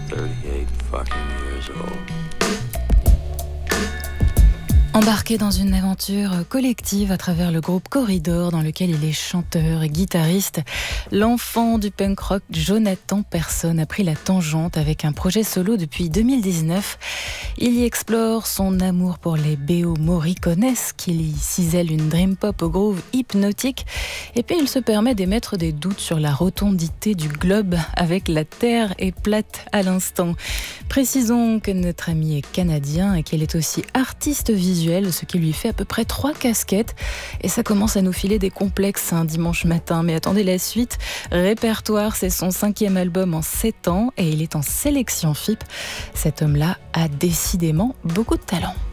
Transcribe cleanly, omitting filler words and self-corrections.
38 fucking years old. Embarqué dans une aventure collective à travers le groupe Corridor dans lequel il est chanteur et guitariste, l'enfant du punk rock Jonathan Persson a pris la tangente avec un projet solo depuis 2019. Il y explore son amour pour les B.O. Morriconesques, qu'il y cisèle une dream pop au groove hypnotique et puis il se permet d'émettre des doutes sur la rotondité du globe avec La Terre est plate à l'instant. Précisons que notre ami est canadien et qu'il est aussi artiste visuel, ce qui lui fait à peu près 3 casquettes. Et ça commence à nous filer des complexes un dimanche matin. Mais attendez la suite. Répertoire, c'est son 5e album en 7 ans et il est en sélection FIP. Cet homme-là a décidément beaucoup de talent.